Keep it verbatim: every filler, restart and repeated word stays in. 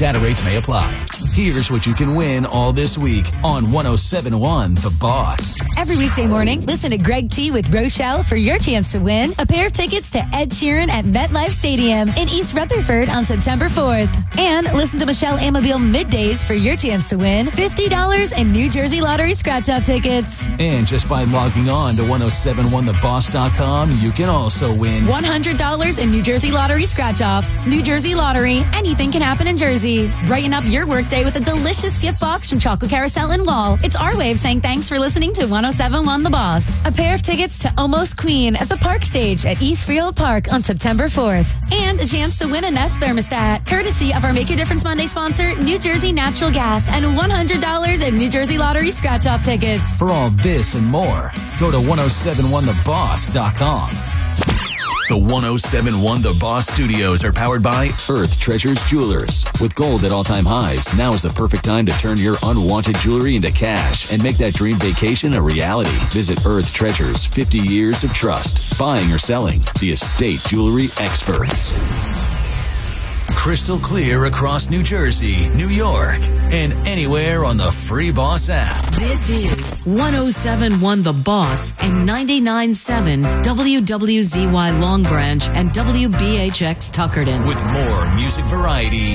Data rates may apply. Here's what you can win all this week on one oh seven point one The Boss. Every weekday morning, listen to Greg T with Rochelle for your chance to win a pair of tickets to Ed Sheeran at MetLife Stadium in East Rutherford on September fourth. And listen to Michelle Amabile middays for your chance to win fifty dollars in New Jersey Lottery scratch-off tickets. And just by logging on to ten seventy-one the boss dot com, you can also win one hundred dollars in New Jersey Lottery scratch-offs. New Jersey Lottery, anything can happen in Jersey. Brighten up your workday with a delicious gift box from Chocolate Carousel and Wall. It's our way of saying thanks for listening to ten seventy-one The Boss. A pair of tickets to Almost Queen at the Park Stage at East Freehold Park on September fourth. And a chance to win a Nest thermostat, courtesy of our Make a Difference Monday sponsor, New Jersey Natural Gas, and one hundred dollars in New Jersey Lottery scratch-off tickets. For all this and more, go to ten seventy-one the boss dot com. The ten seventy-one The Boss Studios are powered by Earth Treasures Jewelers. With gold at all-time highs, now is the perfect time to turn your unwanted jewelry into cash and make that dream vacation a reality. Visit Earth Treasures, fifty years of trust. Buying or selling, the estate jewelry experts. Crystal clear across New Jersey, New York, and anywhere on the Free Boss app. This is ten seventy-one The Boss and ninety-nine point seven W W Z Y Long Branch and W B H X Tuckerton. With more music variety